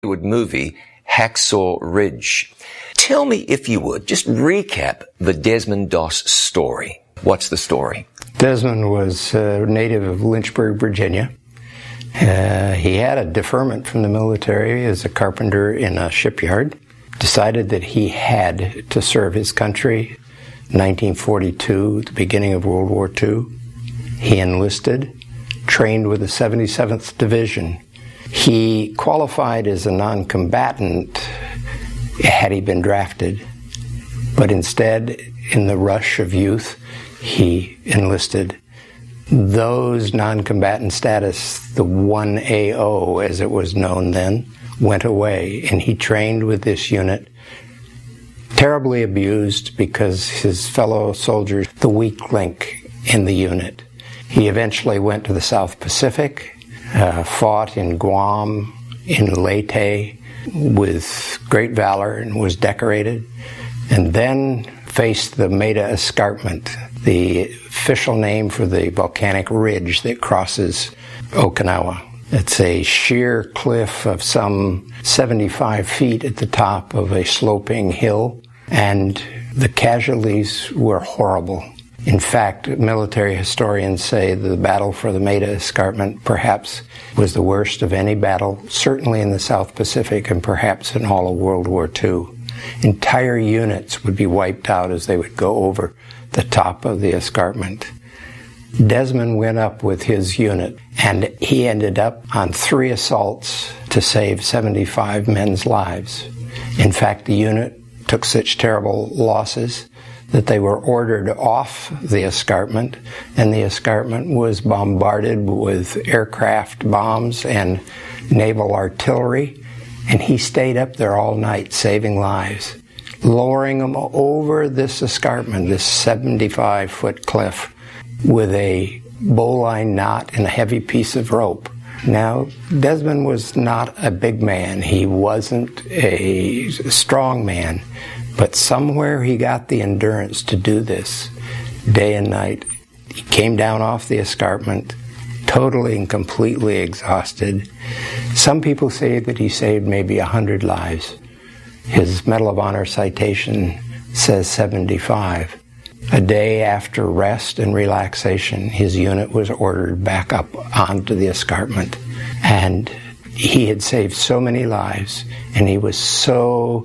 Hollywood movie, Hacksaw Ridge. Tell me, if you would, just recap the Desmond Doss story. What's the story? Desmond was a native of Lynchburg, Virginia. He had a deferment from the military as a carpenter in a shipyard. Decided that he had to serve his country. 1942, the beginning of World War II. He enlisted, trained with the 77th Division. He qualified as a non-combatant had he been drafted, but instead, in the rush of youth, he enlisted. Those non-combatant status, the 1AO as it was known then, went away, and he trained with this unit, terribly abused because his fellow soldiers, the weak link in the unit. He eventually went to the South Pacific, fought in Guam, in Leyte, with great valor and was decorated, and then faced the Maida Escarpment, the official name for the volcanic ridge that crosses Okinawa. It's a sheer cliff of some 75 feet at the top of a sloping hill, and the casualties were horrible. In fact, military historians say the battle for the Maida Escarpment perhaps was the worst of any battle, certainly in the South Pacific and perhaps in all of World War II. Entire units would be wiped out as they would go over the top of the escarpment. Desmond went up with his unit, and he ended up on 3 assaults to save 75 men's lives. In fact, the unit took such terrible losses that they were ordered off the escarpment, and the escarpment was bombarded with aircraft bombs and naval artillery, and he stayed up there all night saving lives, lowering them over this escarpment, this 75-foot cliff, with a bowline knot and a heavy piece of rope. Now, Desmond was not a big man. He wasn't a strong man. But somewhere he got the endurance to do this day and night. He came down off the escarpment, totally and completely exhausted. Some people say that he saved maybe 100 lives. His Medal of Honor citation says 75. A day after rest and relaxation, his unit was ordered back up onto the escarpment. And he had saved so many lives, and he was so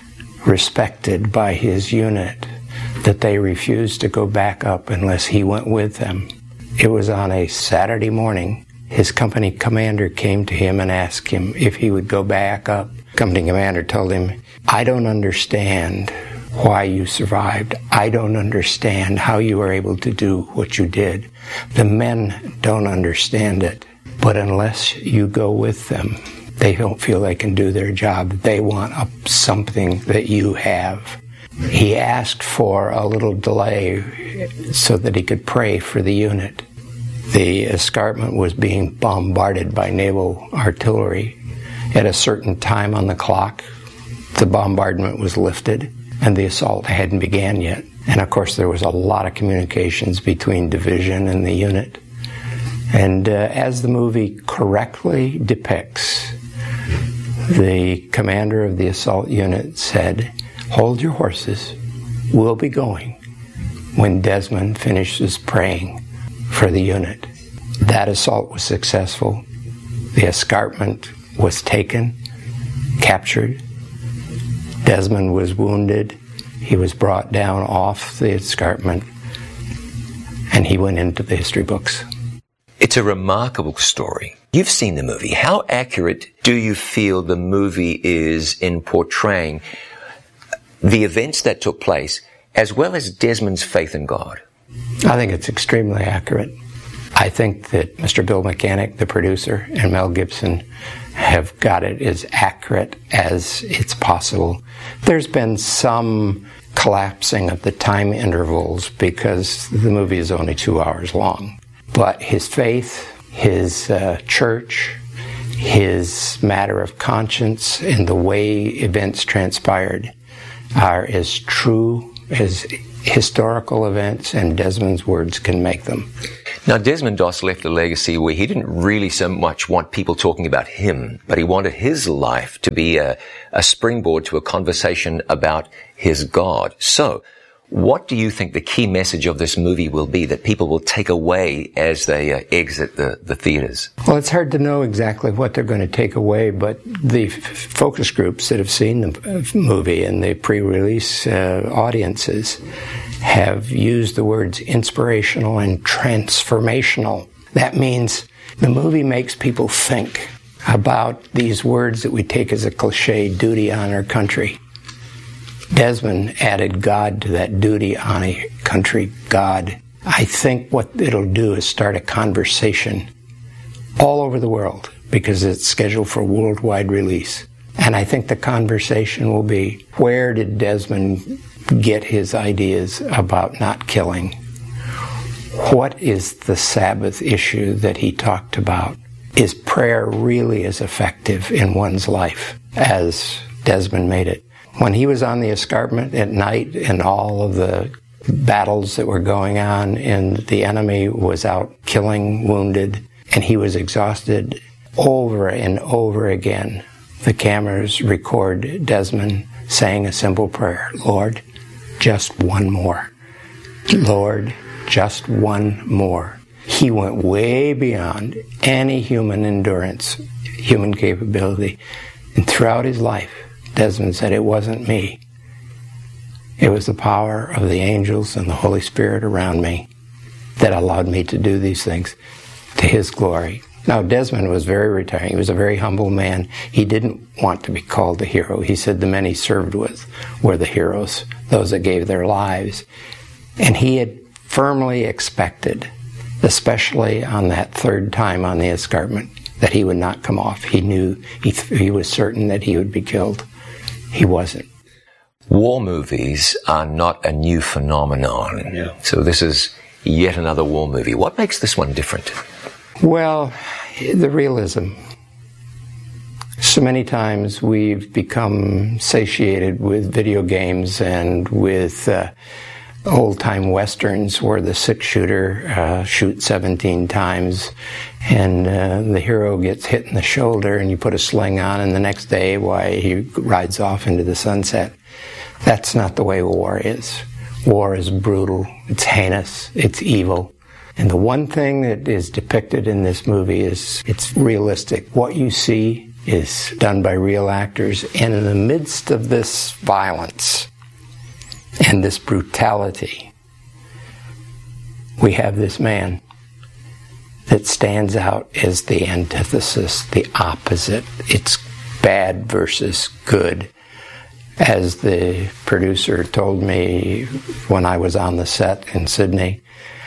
respected by his unit that they refused to go back up unless he went with them. It was on a Saturday morning. His company commander came to him and asked him if he would go back up. Company commander told him, "I don't understand why you survived. I don't understand how you were able to do what you did. The men don't understand it. But unless you go with them, they don't feel they can do their job. They want something that you have." He asked for a little delay so that he could pray for the unit. The escarpment was being bombarded by naval artillery. At a certain time on the clock, the bombardment was lifted, and the assault hadn't began yet. And of course, there was a lot of communications between division and the unit. And as the movie correctly depicts, the commander of the assault unit said, "Hold your horses, we'll be going," when Desmond finishes praying for the unit. That assault was successful. The escarpment was taken, captured. Desmond was wounded. He was brought down off the escarpment, and he went into the history books. It's a remarkable story. You've seen the movie. How accurate do you feel the movie is in portraying the events that took place, as well as Desmond's faith in God? I think it's extremely accurate. I think that Mr. Bill Mechanic, the producer, and Mel Gibson have got it as accurate as it's possible. There's been some collapsing of the time intervals because the movie is only 2 hours long. But his faith, his church, his matter of conscience, and the way events transpired are as true as historical events and Desmond's words can make them. Now, Desmond Doss left a legacy where he didn't really so much want people talking about him, but he wanted his life to be a springboard to a conversation about his God. So, what do you think the key message of this movie will be that people will take away as they exit the theaters? Well, it's hard to know exactly what they're going to take away, but the focus groups that have seen the movie and the pre-release audiences have used the words inspirational and transformational. That means the movie makes people think about these words that we take as a cliche, duty, honor, country. Desmond added God to that duty, honor, country, God. I think what it'll do is start a conversation all over the world because it's scheduled for worldwide release. And I think the conversation will be, where did Desmond get his ideas about not killing? What is the Sabbath issue that he talked about? Is prayer really as effective in one's life as Desmond made it? When he was on the escarpment at night and all of the battles that were going on and the enemy was out killing, wounded, and he was exhausted, over and over again, the cameras record Desmond saying a simple prayer, Lord, just one more. Lord, just one more. He went way beyond any human endurance, human capability, and throughout his life, Desmond said, it wasn't me. It was the power of the angels and the Holy Spirit around me that allowed me to do these things to his glory. Now, Desmond was very retiring. He was a very humble man. He didn't want to be called a hero. He said the men he served with were the heroes, those that gave their lives. And he had firmly expected, especially on that third time on the escarpment, that he would not come off. He knew, he was certain that he would be killed. He wasn't. War movies are not a new phenomenon. Yeah. So this is yet another war movie. What makes this one different? Well, the realism. So many times we've become satiated with video games and with old-time westerns where the six-shooter shoots 17 times and the hero gets hit in the shoulder and you put a sling on and the next day, he rides off into the sunset. That's not the way war is. War is brutal, it's heinous, it's evil. And the one thing that is depicted in this movie is it's realistic. What you see is done by real actors, and in the midst of this violence and this brutality, we have this man that stands out as the antithesis, the opposite. It's bad versus good. As the producer told me when I was on the set in Sydney,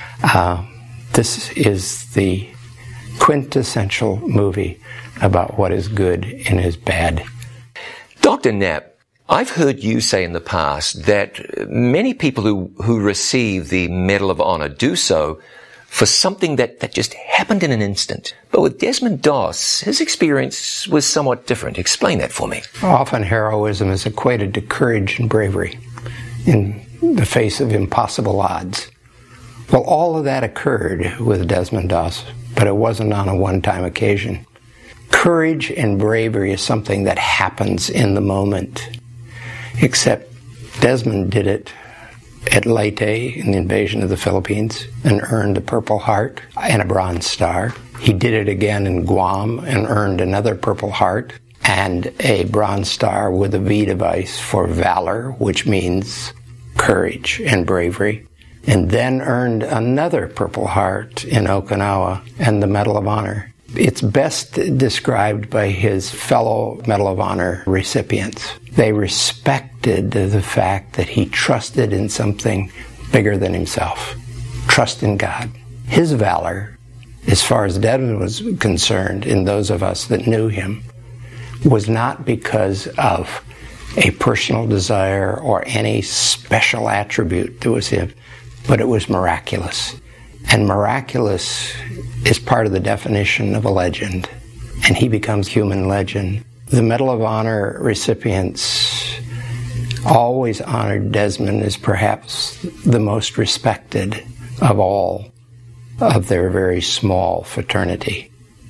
this is the quintessential movie about what is good and is bad. Dr. Knapp, I've heard you say in the past that many people who receive the Medal of Honor do so for something that just happened in an instant. But with Desmond Doss, his experience was somewhat different. Explain that for me. Often heroism is equated to courage and bravery in the face of impossible odds. Well, all of that occurred with Desmond Doss, but it wasn't on a one-time occasion. Courage and bravery is something that happens in the moment, except Desmond did it at Leyte in the invasion of the Philippines and earned a Purple Heart and a Bronze Star. He did it again in Guam and earned another Purple Heart and a Bronze Star with a V device for valor, which means courage and bravery, and then earned another Purple Heart in Okinawa and the Medal of Honor. It's best described by his fellow Medal of Honor recipients. They respected the fact that he trusted in something bigger than himself. Trust in God. His valor, as far as Desmond was concerned, and those of us that knew him, was not because of a personal desire or any special attribute that was him, but it was miraculous. And miraculous is part of the definition of a legend, and he becomes human legend. The Medal of Honor recipients always honored Desmond as perhaps the most respected of all of their very small fraternity.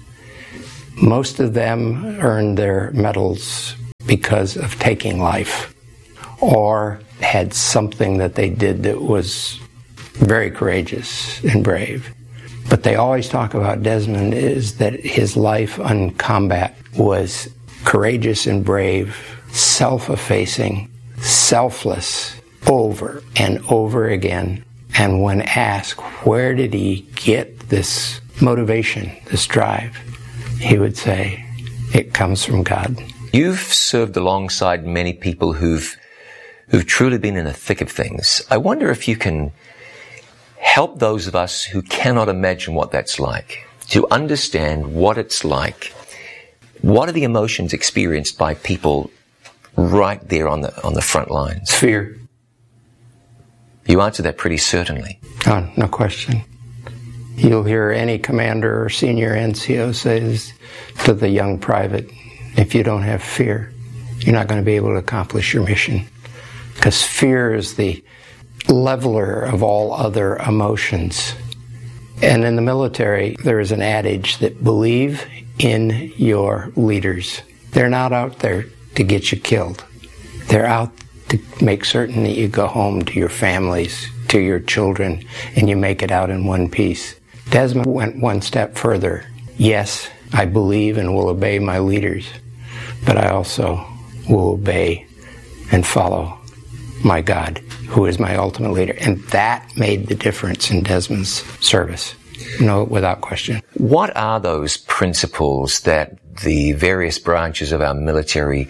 Most of them earned their medals because of taking life, or had something that they did that was very courageous and brave. But they always talk about Desmond is that his life on combat was courageous and brave, self-effacing, selfless, over and over again. And when asked, where did he get this motivation, this drive, he would say, it comes from God. You've served alongside many people who've truly been in the thick of things. I wonder if you can help those of us who cannot imagine what that's like to understand what it's like. What are the emotions experienced by people right there on the front lines? Fear. You answered that pretty certainly. Oh, no question. You'll hear any commander or senior NCO says to the young private, if you don't have fear, you're not going to be able to accomplish your mission. Because fear is the leveler of all other emotions. And in the military, there is an adage that believe in your leaders. They're not out there to get you killed. They're out to make certain that you go home to your families, to your children, and you make it out in one piece. Desmond went one step further. Yes, I believe and will obey my leaders, but I also will obey and follow my God, who is my ultimate leader. And that made the difference in Desmond's service, without question. What are those principles that the various branches of our military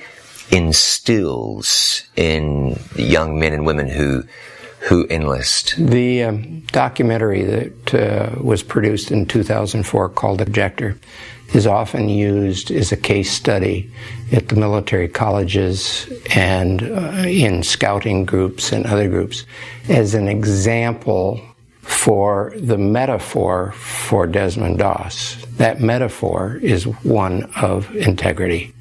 instills in young men and women who enlist? The documentary that was produced in 2004 called Objector is often used as a case study at the military colleges and in scouting groups and other groups as an example for the metaphor for Desmond Doss. That metaphor is one of integrity,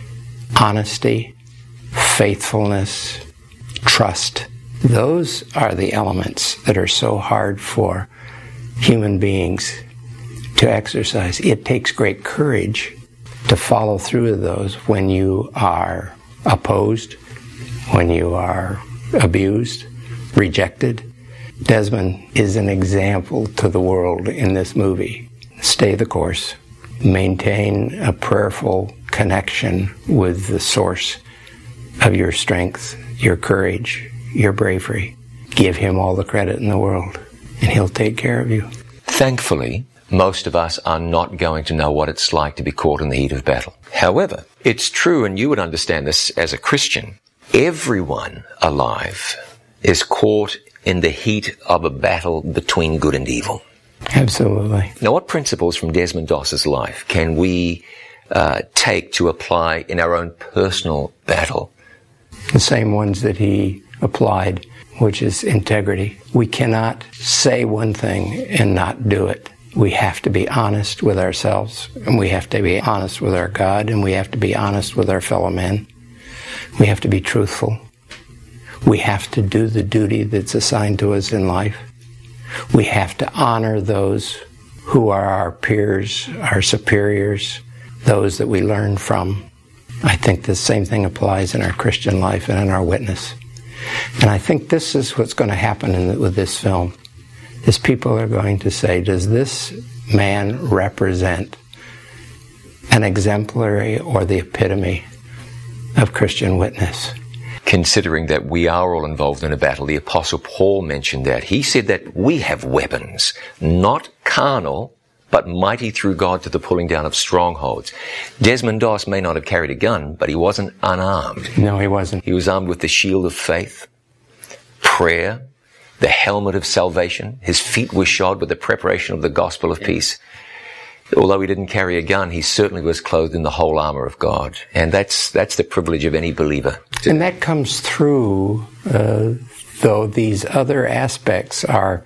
honesty, faithfulness, trust. Those are the elements that are so hard for human beings to exercise. It takes great courage to follow through with those when you are opposed, when you are abused, rejected. Desmond is an example to the world in this movie. Stay the course. Maintain a prayerful connection with the source of your strength, your courage, your bravery. Give him all the credit in the world, and he'll take care of you. Thankfully, most of us are not going to know what it's like to be caught in the heat of battle. However, it's true, and you would understand this as a Christian, everyone alive is caught in the heat of a battle between good and evil. Absolutely. Now, what principles from Desmond Doss's life can we take to apply in our own personal battle? The same ones that he applied, which is integrity. We cannot say one thing and not do it. We have to be honest with ourselves, and we have to be honest with our God, and we have to be honest with our fellow men. We have to be truthful. We have to do the duty that's assigned to us in life. We have to honor those who are our peers, our superiors, those that we learn from. I think the same thing applies in our Christian life and in our witness. And I think this is what's going to happen with this film, is people are going to say, does this man represent an exemplary or the epitome of Christian witness? Considering that we are all involved in a battle, the Apostle Paul mentioned that. He said that we have weapons, not carnal, but mighty through God to the pulling down of strongholds. Desmond Doss may not have carried a gun, but he wasn't unarmed. No, he wasn't. He was armed with the shield of faith, prayer, the helmet of salvation. His feet were shod with the preparation of the gospel of peace. Although he didn't carry a gun, he certainly was clothed in the whole armor of God. And that's the privilege of any believer. And that comes through, though these other aspects are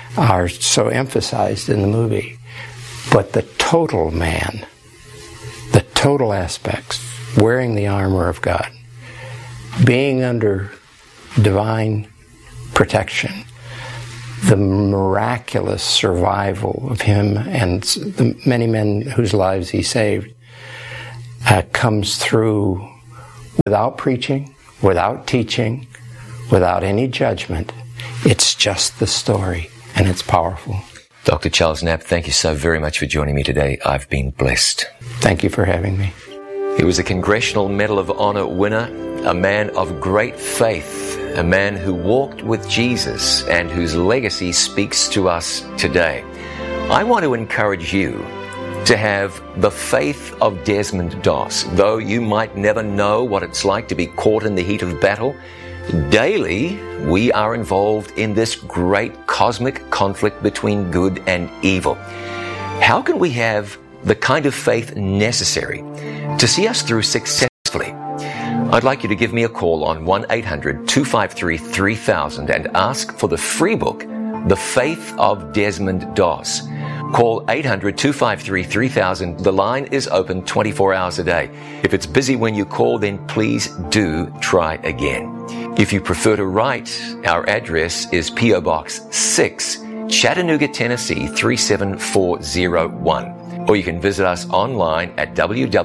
so emphasized in the movie. But the total man, the total aspects, wearing the armor of God, being under divine protection, the miraculous survival of him and the many men whose lives he saved comes through without preaching, without teaching, without any judgment. It's just the story, and it's powerful. Dr. Charles Knapp, thank you so very much for joining me today. I've been blessed. Thank you for having me. He was a Congressional Medal of Honor winner, a man of great faith, a man who walked with Jesus and whose legacy speaks to us today. I want to encourage you to have the faith of Desmond Doss. Though you might never know what it's like to be caught in the heat of battle, daily we are involved in this great cosmic conflict between good and evil. How can we have the kind of faith necessary to see us through successfully? I'd like you to give me a call on 1-800-253-3000 and ask for the free book, The Faith of Desmond Doss. Call 800-253-3000. The line is open 24 hours a day. If it's busy when you call, then please do try again. If you prefer to write, our address is P.O. Box 6, Chattanooga, Tennessee 37401. Or you can visit us online at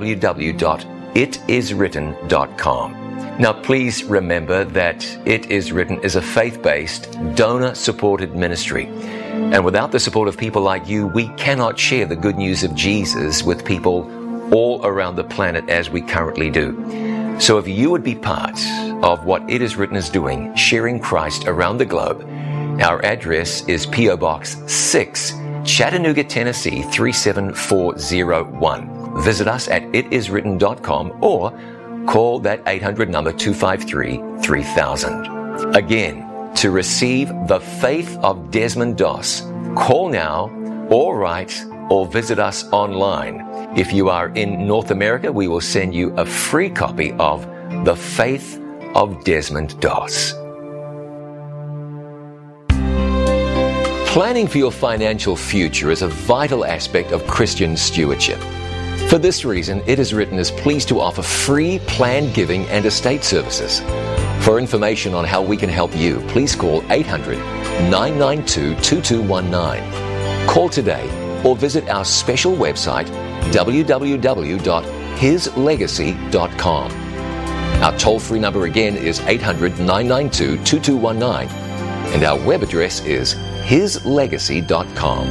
www.itiswritten.com. Now, please remember that It Is Written is a faith-based, donor-supported ministry. And without the support of people like you, we cannot share the good news of Jesus with people all around the planet as we currently do. So if you would be part of what It Is Written is doing, sharing Christ around the globe, our address is P.O. Box 6, Chattanooga, Tennessee 37401. Visit us at itiswritten.com or call that 800 number 253-3000. Again, to receive the faith of Desmond Doss, call now or write or visit us online. If you are in North America, we will send you a free copy of The Faith of Desmond Doss. Planning for your financial future is a vital aspect of Christian stewardship. For this reason, It Is Written is pleased to offer free planned giving and estate services. For information on how we can help you, please call 800-992-2219. Call today or visit our special website, www.hislegacy.com. Our toll-free number again is 800-992-2219, and our web address is hislegacy.com.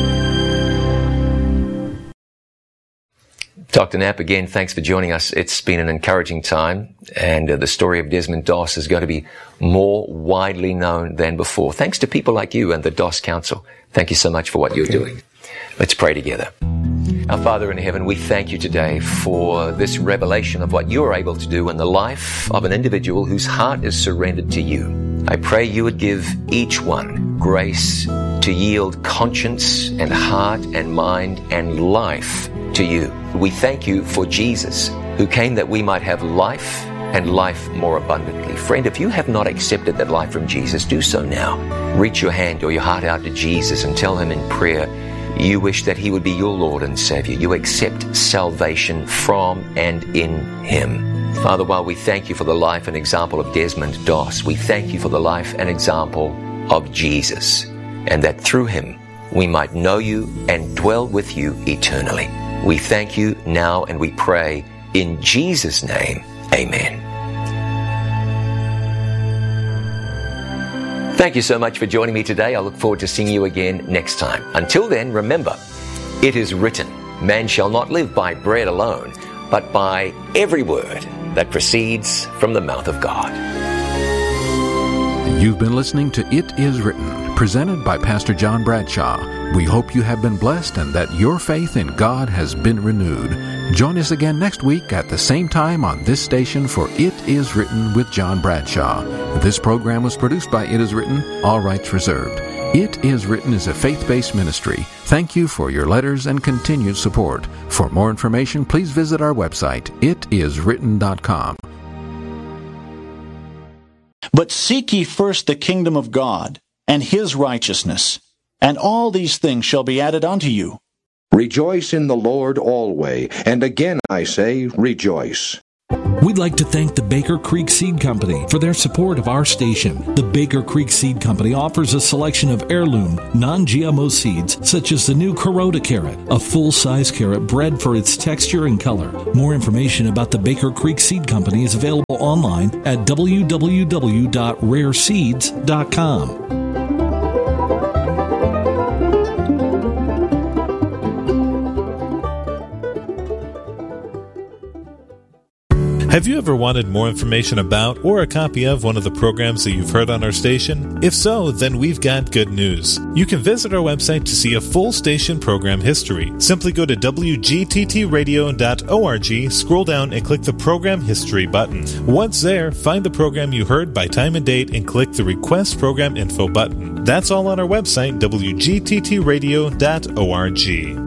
Dr. Knapp, again, thanks for joining us. It's been an encouraging time, and the story of Desmond Doss is going to be more widely known than before. Thanks to people like you and the Doss Council. Thank you so much for what you're doing. Let's pray together. Our Father in heaven, we thank you today for this revelation of what you are able to do in the life of an individual whose heart is surrendered to you. I pray you would give each one grace to yield conscience and heart and mind and life to you. We thank you for Jesus, who came that we might have life and life more abundantly. Friend, if you have not accepted that life from Jesus, do so now. Reach your hand or your heart out to Jesus and tell him in prayer you wish that he would be your Lord and Savior. You accept salvation from and in him. Father, while we thank you for the life and example of Desmond Doss, we thank you for the life and example of Jesus, and that through him we might know you and dwell with you eternally. We thank you now and we pray in Jesus' name. Amen. Thank you so much for joining me today. I look forward to seeing you again next time. Until then, remember, it is written, man shall not live by bread alone, but by every word that proceeds from the mouth of God. You've been listening to It Is Written, presented by Pastor John Bradshaw. We hope you have been blessed and that your faith in God has been renewed. Join us again next week at the same time on this station for It Is Written with John Bradshaw. This program was produced by It Is Written, all rights reserved. It Is Written is a faith-based ministry. Thank you for your letters and continued support. For more information, please visit our website, itiswritten.com. But seek ye first the kingdom of God and his righteousness, and all these things shall be added unto you. Rejoice in the Lord always, and again I say, rejoice. We'd like to thank the Baker Creek Seed Company for their support of our station. The Baker Creek Seed Company offers a selection of heirloom, non-GMO seeds, such as the new Kuroda carrot, a full-size carrot bred for its texture and color. More information about the Baker Creek Seed Company is available online at www.rareseeds.com. Have you ever wanted more information about or a copy of one of the programs that you've heard on our station? If so, then we've got good news. You can visit our website to see a full station program history. Simply go to wgttradio.org, scroll down and click the Program History button. Once there, find the program you heard by time and date and click the Request Program Info button. That's all on our website, wgttradio.org.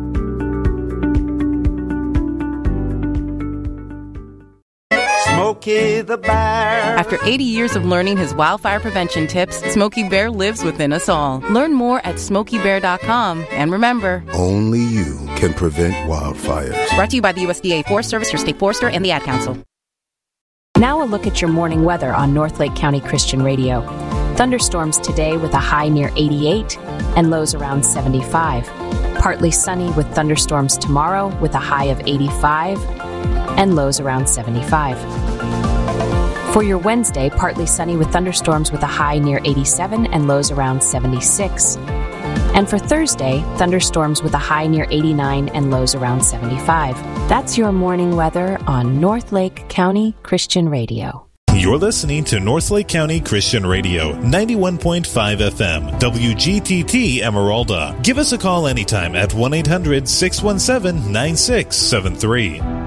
Smokey the Bear. After 80 years of learning his wildfire prevention tips, Smokey Bear lives within us all. Learn more at SmokeyBear.com. And remember, only you can prevent wildfires. Brought to you by the USDA Forest Service, your state forester, and the Ad Council. Now a look at your morning weather on North Lake County Christian Radio. Thunderstorms today with a high near 88 and lows around 75. Partly sunny with thunderstorms tomorrow with a high of 85 and lows around 75. For your Wednesday, partly sunny with thunderstorms with a high near 87 and lows around 76. And for Thursday, thunderstorms with a high near 89 and lows around 75. That's your morning weather on North Lake County Christian Radio. You're listening to North Lake County Christian Radio, 91.5 FM, WGTT Emeralda. Give us a call anytime at 1-800-617-9673.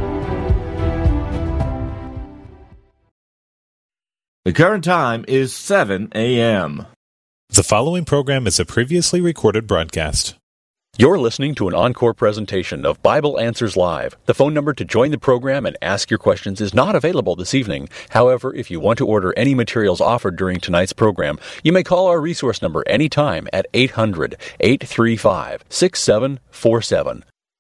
The current time is 7 a.m. The following program is a previously recorded broadcast. You're listening to an encore presentation of Bible Answers Live. The phone number to join the program and ask your questions is not available this evening. However, if you want to order any materials offered during tonight's program, you may call our resource number anytime at 800-835-6747.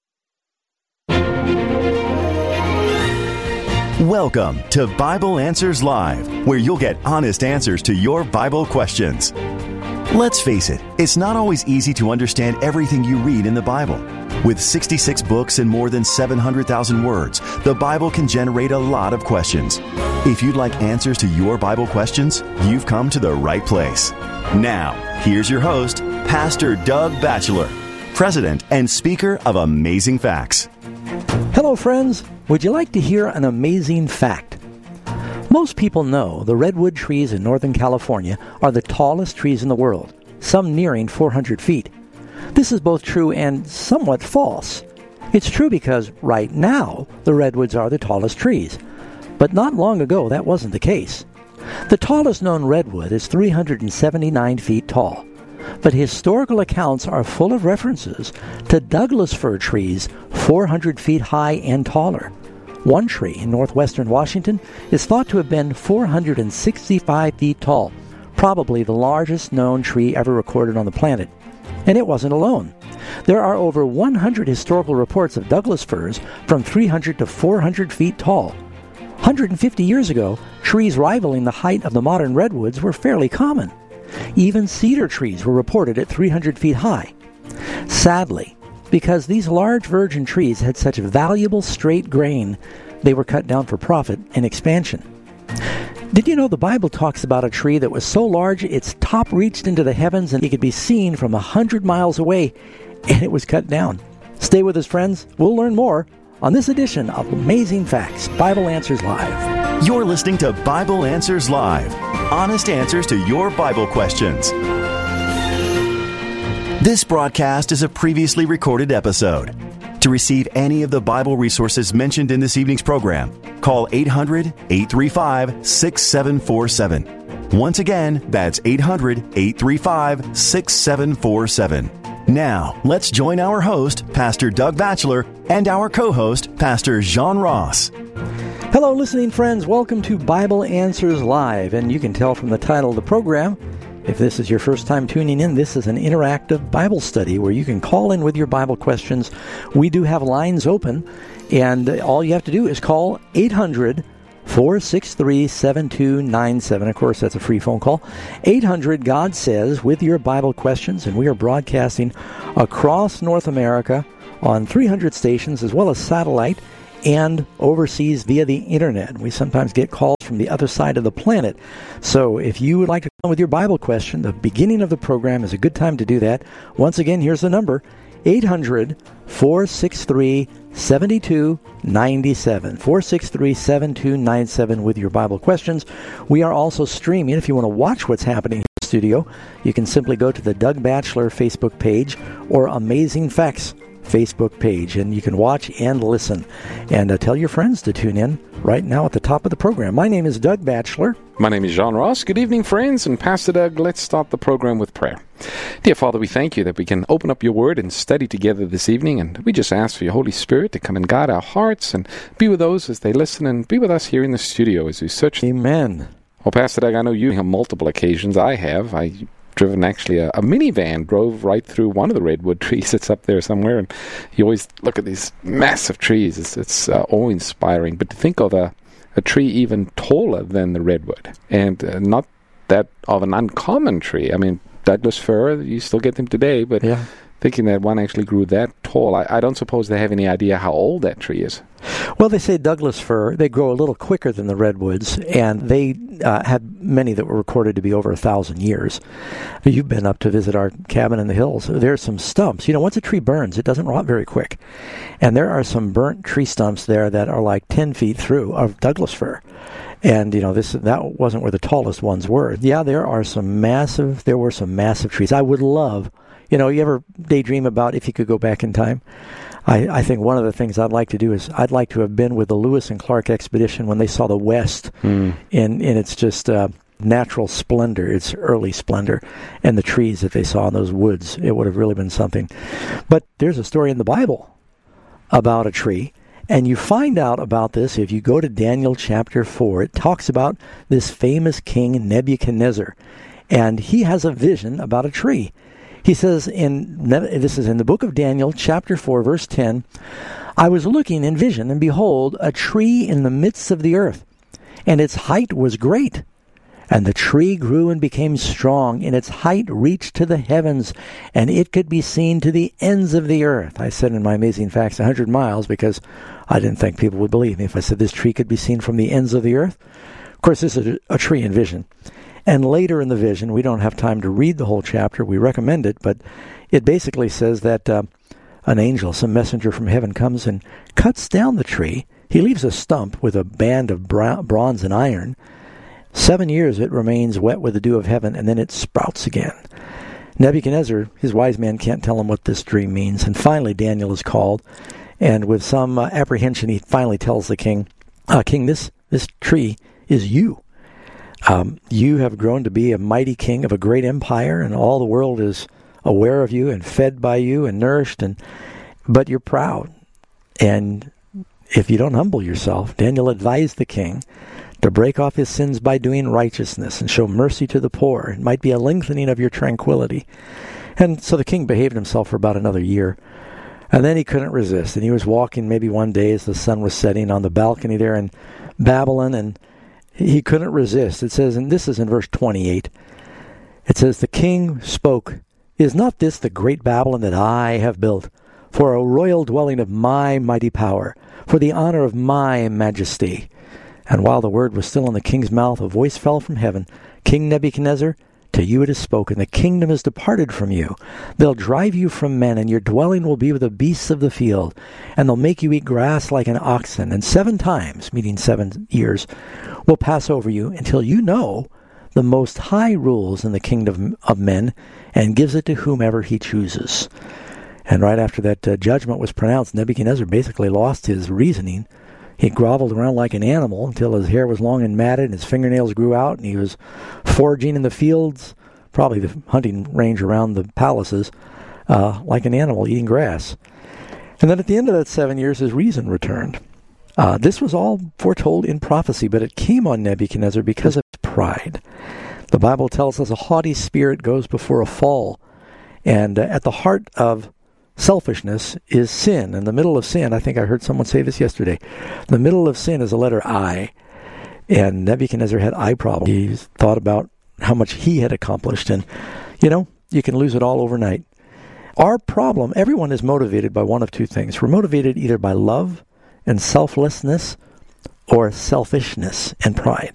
Welcome to Bible Answers Live, where you'll get honest answers to your Bible questions. Let's face it, it's not always easy to understand everything you read in the Bible. With 66 books and more than 700,000 words, the Bible can generate a lot of questions. If you'd like answers to your Bible questions, you've come to the right place. Now, here's your host, Pastor Doug Batchelor, President and Speaker of Amazing Facts. Hello, friends. Would you like to hear an amazing fact? Most people know the redwood trees in Northern California are the tallest trees in the world, some nearing 400 feet. This is both true and somewhat false. It's true because right now the redwoods are the tallest trees, but not long ago that wasn't the case. The tallest known redwood is 379 feet tall, but historical accounts are full of references to Douglas fir trees 400 feet high and taller. One tree in northwestern Washington is thought to have been 465 feet tall, probably the largest known tree ever recorded on the planet. And it wasn't alone. There are over 100 historical reports of Douglas firs from 300 to 400 feet tall. 150 years ago, trees rivaling the height of the modern redwoods were fairly common. Even cedar trees were reported at 300 feet high. Sadly, because these large virgin trees had such valuable straight grain, they were cut down for profit and expansion. Did you know the Bible talks about a tree that was so large its top reached into the heavens and it could be seen from 100 miles away, and it was cut down? Stay with us, friends. We'll learn more on this edition of Amazing Facts, Bible Answers Live. You're listening to Bible Answers Live, honest answers to your Bible questions. This broadcast is a previously recorded episode. To receive any of the Bible resources mentioned in this evening's program, call 800-835-6747. Once again, that's 800-835-6747. Now, let's join our host, Pastor Doug Batchelor, and our co-host, Pastor John Ross. Hello, listening friends. Welcome to Bible Answers Live. And you can tell from the title of the program, if this is your first time tuning in, this is an interactive Bible study where you can call in with your Bible questions. We do have lines open, and all you have to do is call 800-463-7297. Of course, that's a free phone call. 800-GOD-SAYS with your Bible questions, and we are broadcasting across North America on 300 stations as well as satellite and overseas via the internet. We sometimes get calls from the other side of the planet. So if you would like to come with your Bible question, the beginning of the program is a good time to do that. Once again, here's the number, 800-463-7297. 463-7297 with your Bible questions. We are also streaming. If you want to watch what's happening in the studio, you can simply go to the Doug Batchelor Facebook page or Amazing Facts Facebook page, and you can watch and listen. And tell your friends to tune in right now at the top of the program. My name is Doug Batchelor. My name is John Ross. Good evening, friends. And Pastor Doug, let's start the program with prayer. Dear Father, we thank you that we can open up your word and study together this evening. And we just ask for your Holy Spirit to come and guide our hearts and be with those as they listen, and be with us here in the studio as we search. Amen. Well, Pastor Doug, I know you have multiple occasions. I have. Driven actually a minivan drove right through one of the redwood trees that's up there somewhere, and you always look at these massive trees. It's awe-inspiring. But to think of a tree even taller than the redwood, and not that of an uncommon tree. I mean, Douglas fir, you still get them today, but thinking that one actually grew that tall, I don't suppose they have any idea how old that tree is. Well, they say Douglas fir, they grow a little quicker than the redwoods, and they had many that were recorded to be over 1,000 years. You've been up to visit our cabin in the hills. There's some stumps. You know, once a tree burns, it doesn't rot very quick. And there are some burnt tree stumps there that are like 10 feet through of Douglas fir. And, you know, that wasn't where the tallest ones were. Yeah, there were some massive trees. I would love, you know, you ever daydream about if you could go back in time? I think one of the things I'd like to do is I'd like to have been with the Lewis and Clark expedition when they saw the West in its just natural splendor, its early splendor, and the trees that they saw in those woods. It would have really been something. But there's a story in the Bible about a tree, and you find out about this if you go to Daniel chapter 4. It talks about this famous king Nebuchadnezzar, and he has a vision about a tree. He says, this is in the book of Daniel, chapter 4, verse 10, I was looking in vision, and behold, a tree in the midst of the earth, and its height was great. And the tree grew and became strong, and its height reached to the heavens, and it could be seen to the ends of the earth. I said in my Amazing Facts 100 miles, because I didn't think people would believe me if I said this tree could be seen from the ends of the earth. Of course, this is a tree in vision. And later in the vision, we don't have time to read the whole chapter. We recommend it, but it basically says that an angel, some messenger from heaven, comes and cuts down the tree. He leaves a stump with a band of bronze and iron. 7 years it remains wet with the dew of heaven, and then it sprouts again. Nebuchadnezzar, his wise man, can't tell him what this dream means. And finally Daniel is called, and with some apprehension he finally tells the king, King, this tree is you. You have grown to be a mighty king of a great empire, and all the world is aware of you and fed by you and nourished, but you're proud. And if you don't humble yourself, Daniel advised the king to break off his sins by doing righteousness and show mercy to the poor. It might be a lengthening of your tranquility. And so the king behaved himself for about another year. And then he couldn't resist. And he was walking maybe one day as the sun was setting on the balcony there in Babylon, and he couldn't resist. It says, and this is in verse 28, it says, the king spoke, is not this the great Babylon that I have built, for a royal dwelling of my mighty power, for the honor of my majesty? And while the word was still in the king's mouth, a voice fell from heaven, King Nebuchadnezzar, to you it is spoken, the kingdom is departed from you. They'll drive you from men, and your dwelling will be with the beasts of the field, and they'll make you eat grass like an oxen, and 7 times, meaning 7 years, will pass over you until you know the Most High rules in the kingdom of men and gives it to whomever he chooses. And right after that judgment was pronounced, Nebuchadnezzar basically lost his reasoning. He groveled around like an animal until his hair was long and matted and his fingernails grew out, and he was foraging in the fields, probably the hunting range around the palaces, like an animal eating grass. And then at the end of that 7 years, his reason returned. This was all foretold in prophecy, but it came on Nebuchadnezzar because of his pride. The Bible tells us a haughty spirit goes before a fall, and at the heart of selfishness is sin. In the middle of sin, I think I heard someone say this yesterday, the middle of sin is the letter I. And Nebuchadnezzar had eye problems. He thought about how much he had accomplished. And, you can lose it all overnight. Our problem, everyone is motivated by one of two things. We're motivated either by love and selflessness or selfishness and pride.